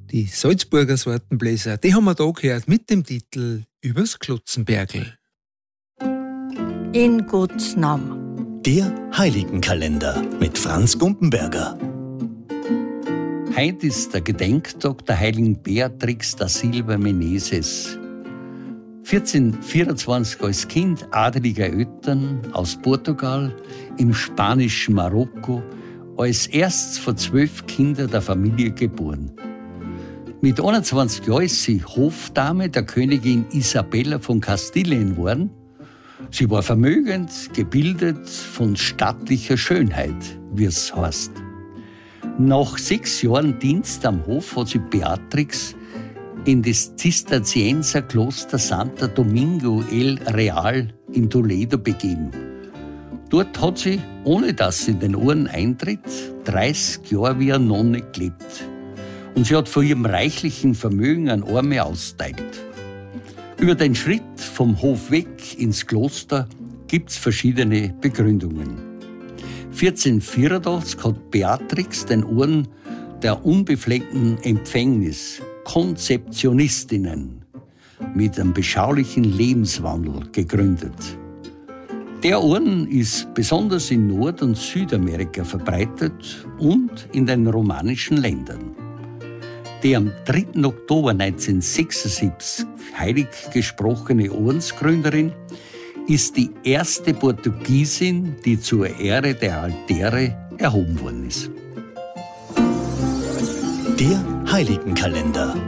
Die Salzburger Sortenbläser, die haben wir da gehört mit dem Titel Übers Klotzenbergl. In Gottes Namen. Der Heiligenkalender mit Franz Gumpenberger. Heute ist der Gedenktag der heiligen Beatrix da Silva Meneses. 1424 als Kind adeliger Eltern aus Portugal im spanischen Marokko, als erstes von 12 Kindern der Familie geboren. Mit 21 Jahren ist sie Hofdame der Königin Isabella von Kastilien geworden. Sie war vermögend, gebildet, von stattlicher Schönheit, wie es heißt. Nach 6 Jahren Dienst am Hof hat sich Beatrix in das Zisterzienserkloster Santo Domingo el Real in Toledo begeben. Dort hat sie, ohne dass sie in den Orden eintritt, 30 Jahre wie eine Nonne gelebt. Und sie hat von ihrem reichlichen Vermögen an Arme austeilt. Über den Schritt vom Hof weg ins Kloster gibt es verschiedene Begründungen. 1484 hat Beatrix den Orden der unbefleckten Empfängnis, Konzeptionistinnen, mit einem beschaulichen Lebenswandel gegründet. Der Orden ist besonders in Nord- und Südamerika verbreitet und in den romanischen Ländern. Die am 3. Oktober 1976 heilig gesprochene Ordensgründerin ist die erste Portugiesin, die zur Ehre der Altäre erhoben worden ist. Der Heiligenkalender.